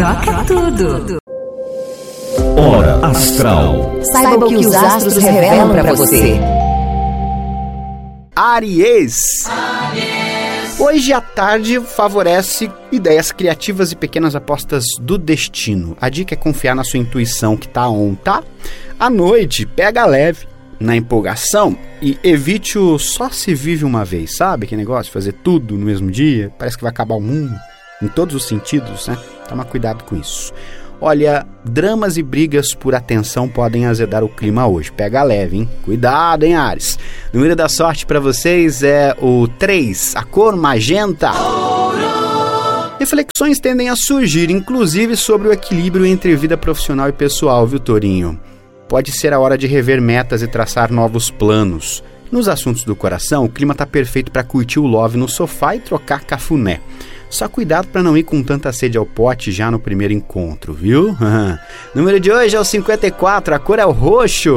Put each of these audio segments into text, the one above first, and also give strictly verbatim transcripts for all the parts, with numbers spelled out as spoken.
troca tudo. Hora Astral. Saiba o que os astros revelam para você. Áries. Hoje à tarde favorece ideias criativas e pequenas apostas do destino. A dica é confiar na sua intuição que tá on, tá? À noite, pega leve na empolgação e evite o só se vive uma vez, sabe? Que negócio de fazer tudo no mesmo dia, parece que vai acabar o mundo, em todos os sentidos, né? Toma cuidado com isso. Olha, dramas e brigas por atenção podem azedar o clima hoje. Pega leve, hein? Cuidado, hein, Áries? O número da sorte para vocês é o três, a cor magenta. Reflexões tendem a surgir, inclusive sobre o equilíbrio entre vida profissional e pessoal, viu, Tourinho? Pode ser a hora de rever metas e traçar novos planos. Nos assuntos do coração, o clima tá perfeito para curtir o love no sofá e trocar cafuné. Só cuidado para não ir com tanta sede ao pote já no primeiro encontro, viu? Número de hoje é o cinquenta e quatro, a cor é o roxo.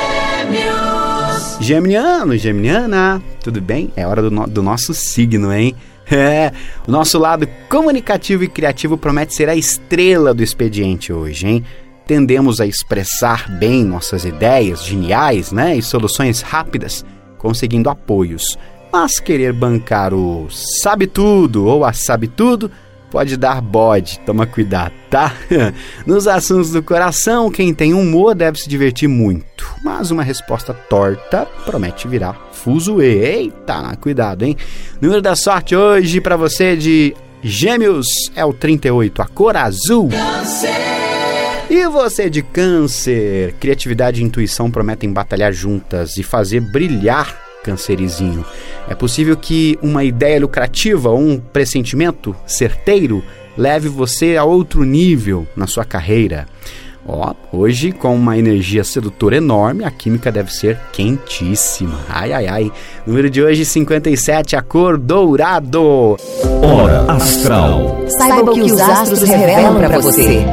Gêmeos! Geminiano, geminiana, tudo bem? É hora do, no- do nosso signo, hein? É, o nosso lado comunicativo e criativo promete ser a estrela do expediente hoje, hein? Tendemos a expressar bem nossas ideias geniais, né? E soluções rápidas, conseguindo apoios. Mas querer bancar o sabe tudo ou a sabe tudo pode dar bode, toma cuidado, tá? Nos assuntos do coração, quem tem humor deve se divertir muito, mas uma resposta torta promete virar fuzuê. Eita, cuidado, hein? Número da sorte hoje para você de Gêmeos é o trinta e oito, a cor azul. Câncer. E você de Câncer, criatividade e intuição prometem batalhar juntas e fazer brilhar cancerizinho. É possível que uma ideia lucrativa ou um pressentimento certeiro leve você a outro nível na sua carreira. Ó, hoje, com uma energia sedutora enorme, a química deve ser quentíssima. Ai, ai, ai. Número de hoje, cinquenta e sete, a cor dourado. Hora Astral. Saiba o que os astros revelam para você.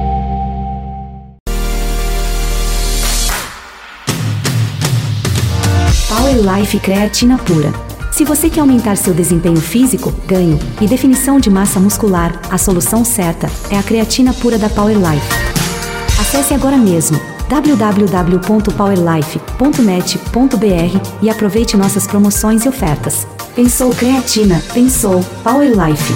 Power Life Creatina Pura. Se você quer aumentar seu desempenho físico, ganho e definição de massa muscular, a solução certa é a creatina pura da Power Life. Acesse agora mesmo w w w ponto power life ponto net ponto b r e aproveite nossas promoções e ofertas. Pensou creatina, pensou Power Life.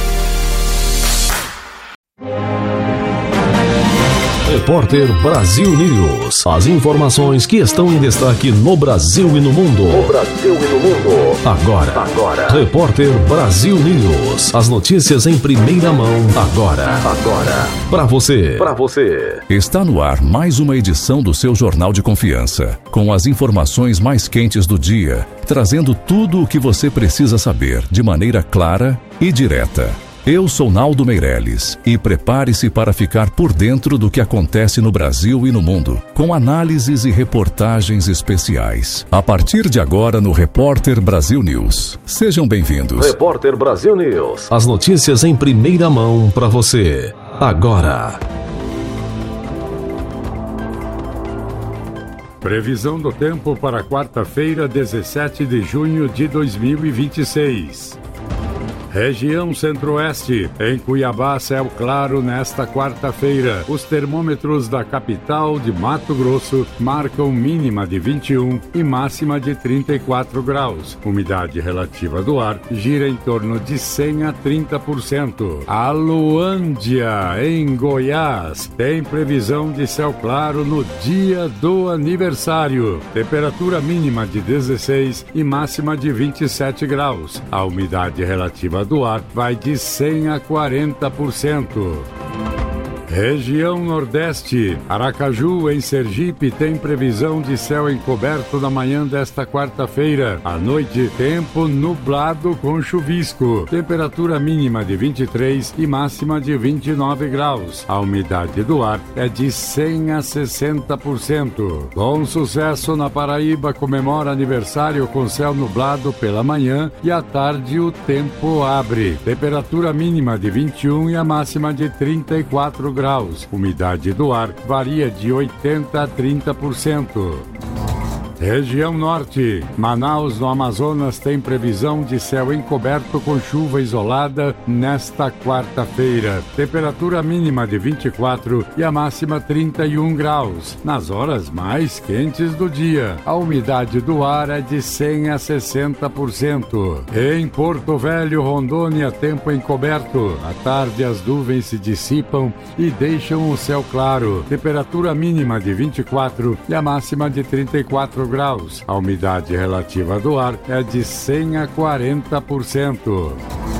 Repórter Brasil News. As informações que estão em destaque no Brasil e no mundo. No Brasil e no mundo. Agora. Agora. Repórter Brasil News. As notícias em primeira mão. Agora. Agora. Para você. Para você. Está no ar mais uma edição do seu Jornal de Confiança, com as informações mais quentes do dia, trazendo tudo o que você precisa saber de maneira clara e direta. Eu sou Naldo Meirelles e prepare-se para ficar por dentro do que acontece no Brasil e no mundo, com análises e reportagens especiais. A partir de agora no Repórter Brasil News. Sejam bem-vindos. Repórter Brasil News. As notícias em primeira mão para você. Agora. Previsão do tempo para quarta-feira, dezessete de junho de dois mil e vinte e seis. Região Centro-Oeste, em Cuiabá, céu claro nesta quarta-feira. Os termômetros da capital de Mato Grosso marcam mínima de vinte e um e máxima de trinta e quatro graus. Umidade relativa do ar gira em torno de cem a trinta por cento. A Luândia, em Goiás, tem previsão de céu claro no dia do aniversário. Temperatura mínima de dezesseis e máxima de vinte e sete graus. A umidade relativa do ar vai de cem a quarenta por cento. Região Nordeste, Aracaju, em Sergipe, tem previsão de céu encoberto na manhã desta quarta-feira. À noite, tempo nublado com chuvisco. Temperatura mínima de vinte e três e máxima de vinte e nove graus. A umidade do ar é de cem a sessenta por cento. Com sucesso na Paraíba, comemora aniversário com céu nublado pela manhã e à tarde o tempo abre. Temperatura mínima de vinte e um e a máxima de trinta e quatro graus. Umidade do ar varia de oitenta a trinta por cento. Região Norte. Manaus, no Amazonas, tem previsão de céu encoberto com chuva isolada nesta quarta-feira. Temperatura mínima de vinte e quatro e a máxima trinta e um graus. Nas horas mais quentes do dia, a umidade do ar é de cem a sessenta por cento. Em Porto Velho, Rondônia, tempo encoberto. À tarde, as nuvens se dissipam e deixam o céu claro. Temperatura mínima de vinte e quatro e a máxima de trinta e quatro graus. A umidade relativa do ar é de cem a quarenta por cento.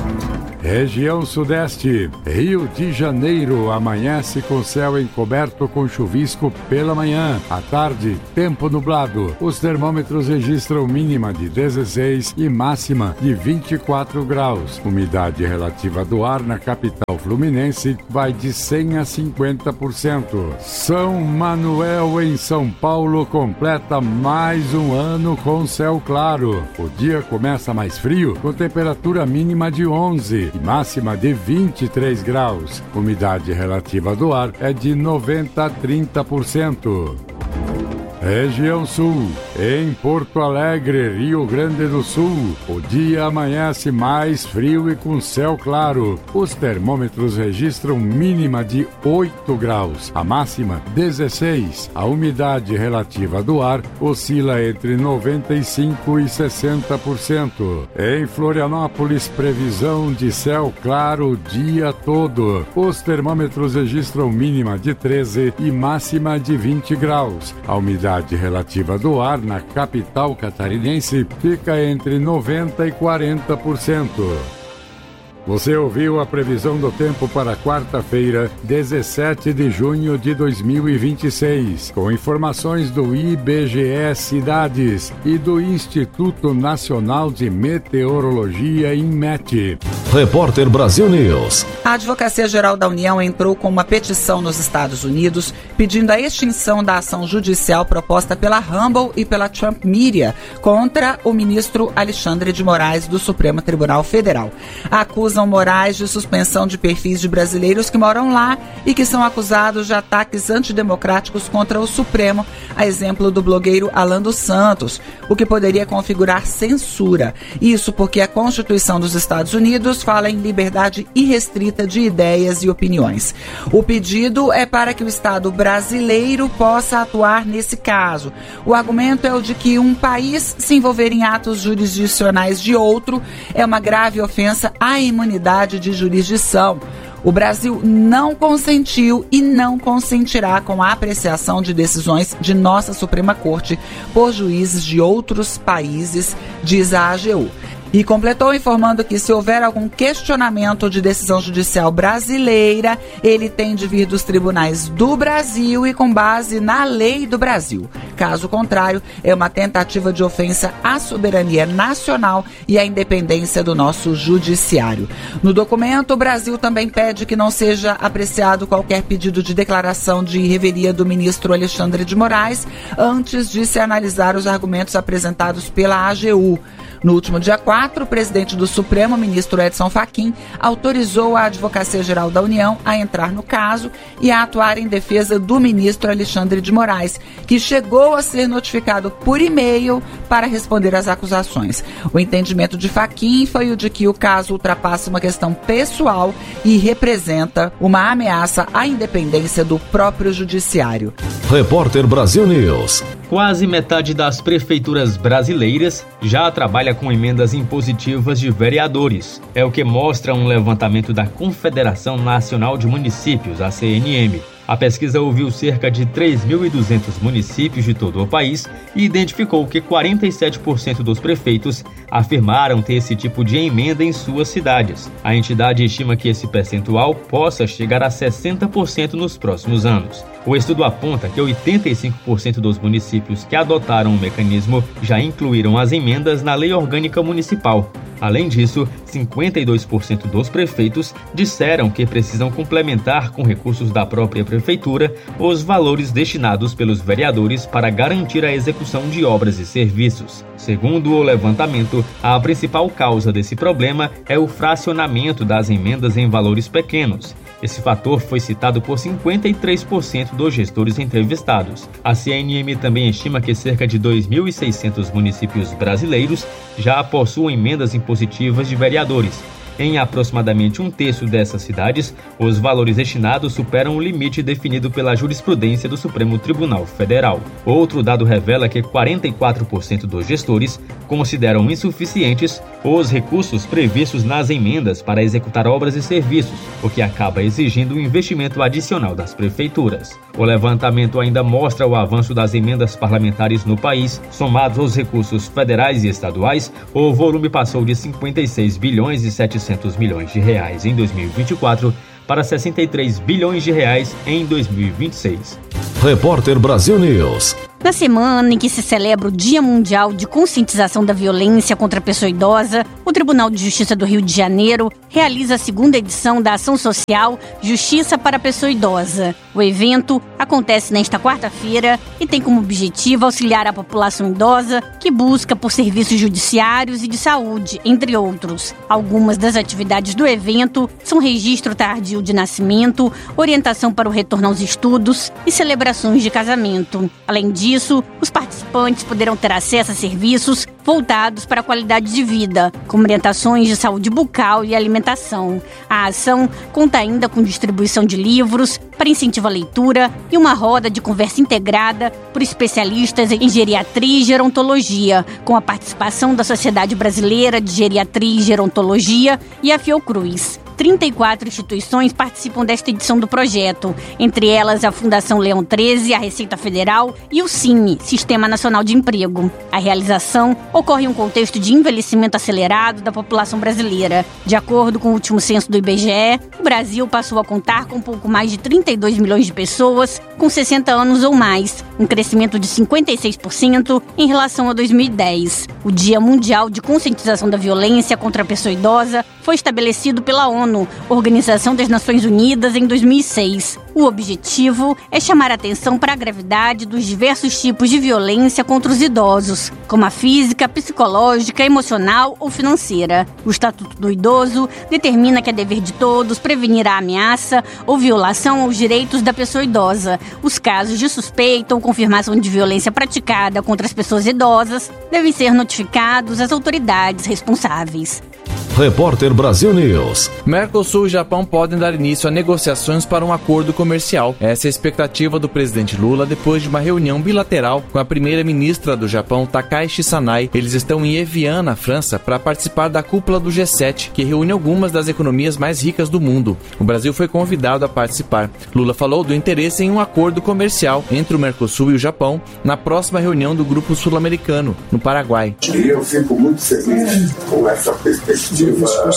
Região Sudeste. Rio de Janeiro amanhece com céu encoberto com chuvisco pela manhã. À tarde, tempo nublado. Os termômetros registram mínima de dezesseis e máxima de vinte e quatro graus. Umidade relativa do ar na capital fluminense vai de cem a cinquenta por cento. São Manuel, em São Paulo, completa mais um ano com céu claro. O dia começa mais frio, com temperatura mínima de onze e máxima de vinte e três graus. Umidade relativa do ar é de noventa a trinta por cento. Região Sul. Em Porto Alegre, Rio Grande do Sul, o dia amanhece mais frio e com céu claro. Os termômetros registram mínima de oito graus, a máxima dezesseis. A umidade relativa do ar oscila entre noventa e cinco e sessenta por cento. Em Florianópolis, previsão de céu claro o dia todo. Os termômetros registram mínima de treze e máxima de vinte graus. A umidade relativa do ar na capital catarinense fica entre noventa e quarenta por cento. Você ouviu a previsão do tempo para quarta-feira, dezessete de junho de dois mil e vinte e seis, com informações do I B G E Cidades e do Instituto Nacional de Meteorologia, INMET. Repórter Brasil News. A Advocacia Geral da União entrou com uma petição nos Estados Unidos pedindo a extinção da ação judicial proposta pela Rumble e pela Trump Media contra o ministro Alexandre de Moraes do Supremo Tribunal Federal. Acusam Moraes de suspensão de perfis de brasileiros que moram lá e que são acusados de ataques antidemocráticos contra o Supremo, a exemplo do blogueiro Alan dos Santos, o que poderia configurar censura. Isso porque a Constituição dos Estados Unidos fala em liberdade irrestrita de ideias e opiniões. O pedido é para que o Estado brasileiro possa atuar nesse caso. O argumento é o de que um país se envolver em atos jurisdicionais de outro é uma grave ofensa à imunidade de jurisdição. O Brasil não consentiu e não consentirá com a apreciação de decisões de nossa Suprema Corte por juízes de outros países, diz a A G U. E completou informando que se houver algum questionamento de decisão judicial brasileira, ele tem de vir dos tribunais do Brasil e com base na lei do Brasil. Caso contrário, é uma tentativa de ofensa à soberania nacional e à independência do nosso judiciário. No documento, o Brasil também pede que não seja apreciado qualquer pedido de declaração de revelia do ministro Alexandre de Moraes antes de se analisar os argumentos apresentados pela A G U. No último dia quatro, o presidente do Supremo, ministro Edson Fachin, autorizou a Advocacia Geral da União a entrar no caso e a atuar em defesa do ministro Alexandre de Moraes, que chegou a ser notificado por e-mail para responder às acusações. O entendimento de Fachin foi o de que o caso ultrapassa uma questão pessoal e representa uma ameaça à independência do próprio judiciário. Repórter Brasil News. Quase metade das prefeituras brasileiras já trabalha com emendas impositivas de vereadores. É o que mostra um levantamento da Confederação Nacional de Municípios, a C N M. A pesquisa ouviu cerca de três mil e duzentos municípios de todo o país e identificou que quarenta e sete por cento dos prefeitos afirmaram ter esse tipo de emenda em suas cidades. A entidade estima que esse percentual possa chegar a sessenta por cento nos próximos anos. O estudo aponta que oitenta e cinco por cento dos municípios que adotaram o mecanismo já incluíram as emendas na Lei Orgânica Municipal. Além disso, cinquenta e dois por cento dos prefeitos disseram que precisam complementar com recursos da própria prefeitura os valores destinados pelos vereadores para garantir a execução de obras e serviços. Segundo o levantamento, a principal causa desse problema é o fracionamento das emendas em valores pequenos. Esse fator foi citado por cinquenta e três por cento dos gestores entrevistados. A C N M também estima que cerca de dois mil e seiscentos municípios brasileiros já possuem emendas impositivas de vereadores. Em aproximadamente um terço dessas cidades, os valores destinados superam o limite definido pela jurisprudência do Supremo Tribunal Federal. Outro dado revela que quarenta e quatro por cento dos gestores consideram insuficientes os recursos previstos nas emendas para executar obras e serviços, o que acaba exigindo um investimento adicional das prefeituras. O levantamento ainda mostra o avanço das emendas parlamentares no país. Somados aos recursos federais e estaduais, o volume passou de cinquenta e seis bilhões e setecentos milhões de reais em dois mil e vinte e quatro para sessenta e três bilhões de reais em dois mil e vinte e seis. Repórter Brasil News. Na semana em que se celebra o Dia Mundial de Conscientização da Violência contra a Pessoa Idosa, o Tribunal de Justiça do Rio de Janeiro realiza a segunda edição da ação social Justiça para a Pessoa Idosa. O evento acontece nesta quarta-feira e tem como objetivo auxiliar a população idosa que busca por serviços judiciários e de saúde, entre outros. Algumas das atividades do evento são registro tardio de nascimento, orientação para o retorno aos estudos e celebrações de casamento. Além disso, Isso, os participantes poderão ter acesso a serviços voltados para a qualidade de vida, como orientações de saúde bucal e alimentação. A ação conta ainda com distribuição de livros para incentivo à leitura e uma roda de conversa integrada por especialistas em geriatria e gerontologia, com a participação da Sociedade Brasileira de Geriatria e Gerontologia e a Fiocruz. trinta e quatro instituições participam desta edição do projeto, entre elas a Fundação Leão treze, a Receita Federal e o Cine, Sistema Nacional de Emprego. A realização ocorre em um contexto de envelhecimento acelerado da população brasileira. De acordo com o último censo do I B G E, o Brasil passou a contar com um pouco mais de trinta e dois milhões de pessoas com sessenta anos ou mais, um crescimento de cinquenta e seis por cento em relação a dois mil e dez. O Dia Mundial de Conscientização da Violência contra a Pessoa Idosa foi estabelecido pela ONU, Organização das Nações Unidas, em dois mil e seis. O objetivo é chamar a atenção para a gravidade dos diversos tipos de violência contra os idosos, como a física, psicológica, emocional ou financeira. O Estatuto do Idoso determina que é dever de todos prevenir a ameaça ou violação aos direitos da pessoa idosa. Os casos de suspeita ou confirmação de violência praticada contra as pessoas idosas devem ser notificados às autoridades responsáveis. Repórter Brasil News. Mercosul e Japão podem dar início a negociações para um acordo comercial. Essa é a expectativa do presidente Lula depois de uma reunião bilateral com a primeira-ministra do Japão, Takaichi Sanai. Eles estão em Evian, na França, para participar da cúpula do G sete, que reúne algumas das economias mais ricas do mundo. O Brasil foi convidado a participar. Lula falou do interesse em um acordo comercial entre o Mercosul e o Japão na próxima reunião do Grupo Sul-Americano, no Paraguai. E eu fico muito feliz com essa perspectiva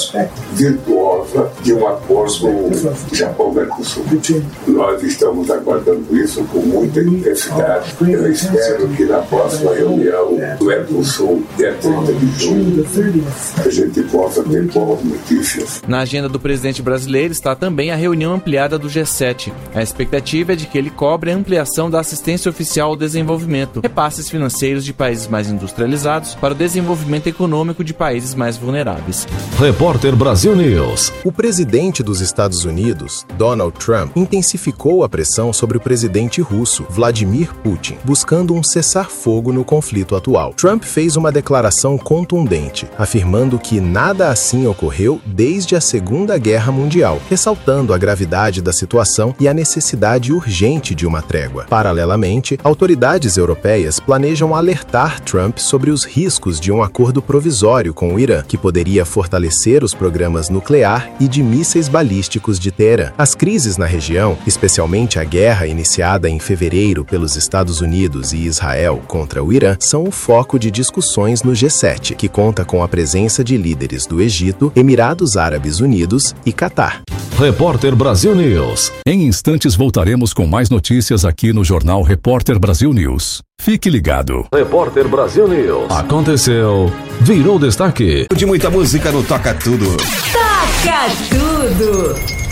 virtuosa de um acordo Japão-Mercosul. Nós estamos aguardando isso com muita intensidade. Eu espero que na próxima reunião do Mercosul, dia trinta de junho, a gente possa ter boas notícias. Na agenda do presidente brasileiro está também a reunião ampliada do G sete. A expectativa é de que ele cobre a ampliação da assistência oficial ao desenvolvimento, repasses financeiros de países mais industrializados para o desenvolvimento econômico de países mais vulneráveis. Repórter Brasil News. O presidente dos Estados Unidos, Donald Trump, intensificou a pressão sobre o presidente russo, Vladimir Putin, buscando um cessar-fogo no conflito atual. Trump fez uma declaração contundente, afirmando que nada assim ocorreu desde a Segunda Guerra Mundial, ressaltando a gravidade da situação e a necessidade urgente de uma trégua. Paralelamente, autoridades europeias planejam alertar Trump sobre os riscos de um acordo provisório com o Irã, que poderia fortalecer os programas nuclear e de mísseis balísticos de Teherã. As crises na região, especialmente a guerra iniciada em fevereiro pelos Estados Unidos e Israel contra o Irã, são o foco de discussões no G sete, que conta com a presença de líderes do Egito, Emirados Árabes Unidos e Catar. Repórter Brasil News. Em instantes voltaremos com mais notícias aqui no Jornal Repórter Brasil News. Fique ligado. Repórter Brasil News. Aconteceu, virou destaque. De muita música no Toca Tudo. Toca Tudo.